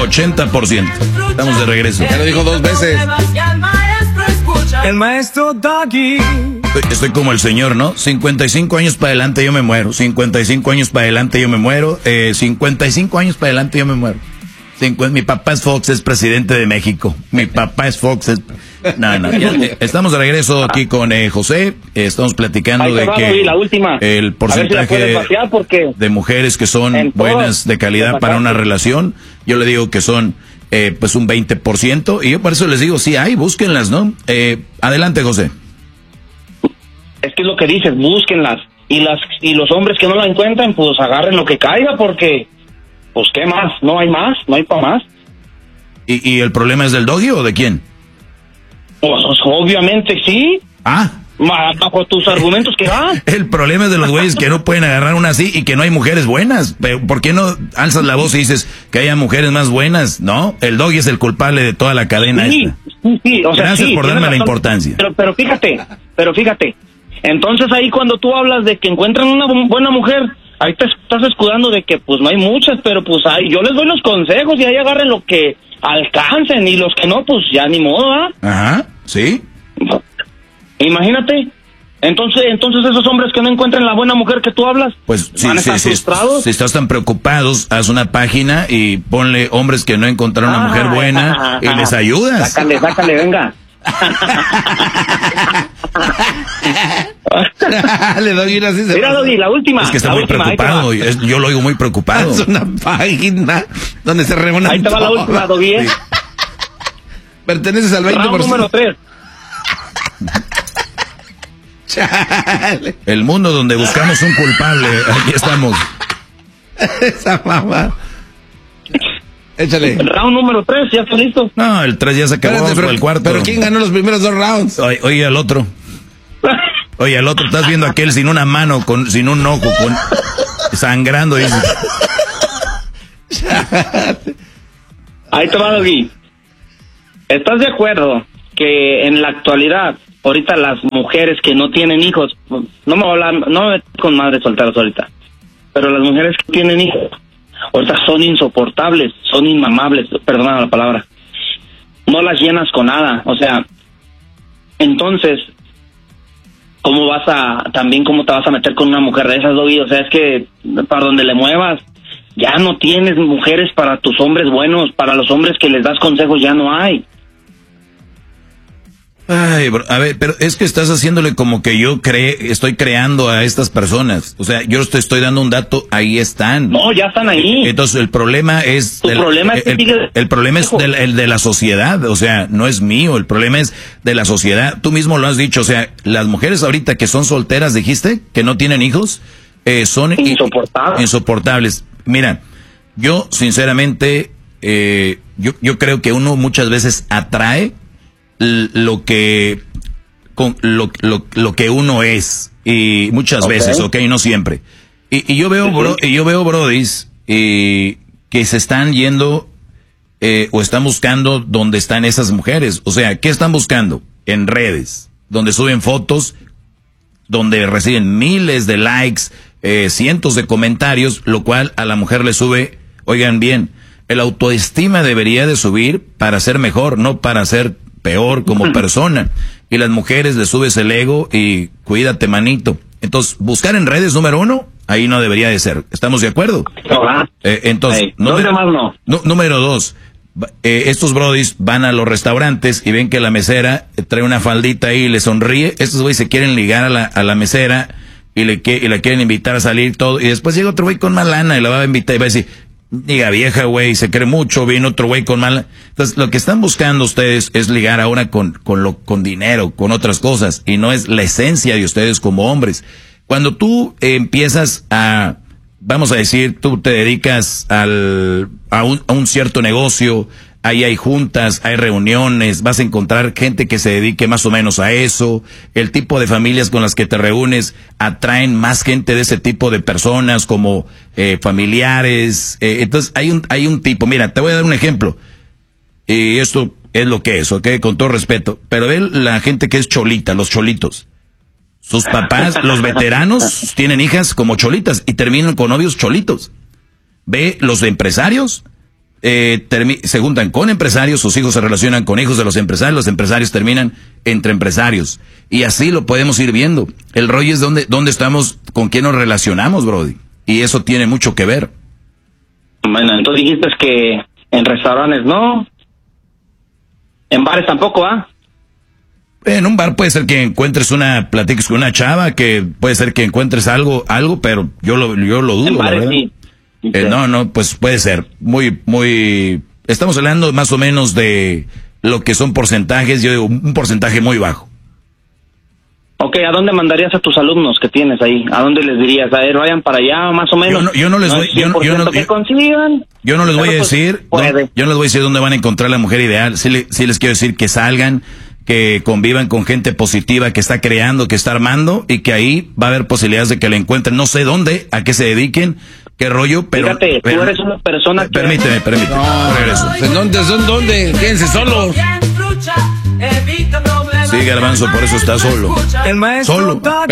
80%. Estamos de regreso. Ya lo dijo 2 veces. El maestro Doggy. Estoy como el señor, ¿no? 55 años para adelante yo me muero. 55 años para adelante yo me muero. 55 años para adelante yo me muero. Mi papá es Fox, es presidente de México. Mi papá es Fox. No. Estamos de regreso aquí con José. Estamos platicando de que la última. el porcentaje de mujeres que son buenas de calidad para una relación, yo le digo que son pues un 20%. Y yo por eso les digo, sí hay, búsquenlas, ¿no? Adelante, José. Es que es lo que dices, búsquenlas. Y los hombres que no la encuentran, pues agarren lo que caiga, porque, pues, ¿qué más? No hay para más. ¿Y el problema es del Doggy o de quién? Pues obviamente sí. Bajo tus argumentos que dan. El problema es de los güeyes que no pueden agarrar una así y que no hay mujeres buenas. Pero ¿por qué no alzas la voz y dices que haya mujeres más buenas? No, el Doggy es el culpable de toda la cadena esta. Sí, o sea, gracias por darme la importancia. Pero fíjate. Entonces ahí cuando tú hablas de que encuentran una buena mujer, ahí te estás escudando de que pues no hay muchas, pero pues ahí yo les doy los consejos y ahí agarren lo que alcancen, y los que no, pues ya ni modo, ¿ah? Ajá, sí. Imagínate. Entonces esos hombres que no encuentran la buena mujer que tú hablas, pues van a estar frustrados. Si estás tan preocupados, haz una página y ponle hombres que no encontraron una mujer buena y les ayudas. Sácale, venga. Le doy una así. Mira, Doggy, la última. Es que está muy preocupado. Yo lo oigo muy preocupado. Es una página donde se reúnen. Ahí te va la última, Doggy. Sí. Perteneces al 20%. Round número 3. Chale. El mundo donde buscamos un culpable. Aquí estamos. Esa mamá. Échale. El round número 3, ¿ya está listo? No, el 3 ya se acabó. Espérate, por el cuarto. Pero ¿quién ganó los primeros 2 rounds? Oye, al otro. Oye, al otro, estás viendo a aquel sin una mano, sin un ojo, sangrando. Dice. Ahí te va, Doggy. ¿Estás de acuerdo que en la actualidad, ahorita las mujeres que no tienen hijos, no me meto con madres solteras ahorita, pero las mujeres que tienen hijos, ahorita son insoportables, son inmamables, perdona la palabra, no las llenas con nada, o sea, entonces, ¿cómo te vas a meter con una mujer de esas, Doggy? O sea, es que para donde le muevas, ya no tienes mujeres para tus hombres buenos, para los hombres que les das consejos ya no hay. Ay, bro, a ver, pero es que estás haciéndole como que yo estoy creando a estas personas. O sea, yo te estoy dando un dato, ahí están. No, ya están ahí. Entonces el problema es... El problema es el de la sociedad, o sea, no es mío, el problema es de la sociedad. Tú mismo lo has dicho, o sea, las mujeres ahorita que son solteras, dijiste, que no tienen hijos, son insoportables. Mira, yo sinceramente, yo creo que uno muchas veces atrae lo que uno es, y muchas veces, no siempre. Y yo veo brodis que se están yendo o están buscando donde están esas mujeres. O sea, ¿qué están buscando? En redes, donde suben fotos, donde reciben miles de likes, cientos de comentarios, lo cual a la mujer le sube, oigan bien, el autoestima debería de subir para ser mejor, no para ser peor como persona. Y las mujeres le subes el ego y cuídate, manito. Entonces, buscar en redes, número 1, ahí no debería de ser. ¿Estamos de acuerdo? Entonces, número 2, estos brodis van a los restaurantes y ven que la mesera trae una faldita ahí y le sonríe. Estos güeyes se quieren ligar a la mesera y la quieren invitar a salir todo. Y después llega otro güey con más lana y la va a invitar y va a decir, diga vieja, güey, se cree mucho, viene otro güey con mala. Entonces, lo que están buscando ustedes es ligar ahora con dinero, con otras cosas, y no es la esencia de ustedes como hombres. Cuando tú empiezas vamos a decir, tú te dedicas a un cierto negocio, ahí hay juntas, hay reuniones, vas a encontrar gente que se dedique más o menos a eso. El tipo de familias con las que te reúnes atraen más gente de ese tipo de personas como familiares. Entonces hay un tipo, mira, te voy a dar un ejemplo. Y esto es lo que es, ¿ok? Con todo respeto. Pero ve la gente que es cholita, los cholitos. Sus papás, los veteranos, tienen hijas como cholitas y terminan con novios cholitos. Ve los empresarios, se juntan con empresarios, sus hijos se relacionan con hijos de los empresarios terminan entre empresarios. Y así lo podemos ir viendo. El rollo es dónde estamos, con quién nos relacionamos, Brody. Y eso tiene mucho que ver. Bueno, entonces dijiste que en restaurantes no, en bares tampoco, ¿ah? En un bar puede ser que encuentres platiques con una chava, que puede ser que encuentres algo, pero yo lo dudo. En bares, ¿verdad? sí. No, pues puede ser. Muy, estamos hablando más o menos de lo que son porcentajes, yo digo, un porcentaje muy bajo. Ok, ¿a dónde mandarías a tus alumnos que tienes ahí? ¿A dónde les dirías? A ver, vayan para allá, más o menos. Yo no les voy, que consigan. Yo no les voy a decir, yo no les voy a decir dónde van a encontrar la mujer ideal. Sí les quiero decir que salgan, que convivan con gente positiva, que está creando, que está armando, y que ahí va a haber posibilidades de que la encuentren. No sé dónde, a qué se dediquen, qué rollo, pero... Fíjate, tú eres una persona que... Permíteme. ¿Dónde? Quédense solos. Sí, Garbanzo, por eso está solo. El maestro Solo.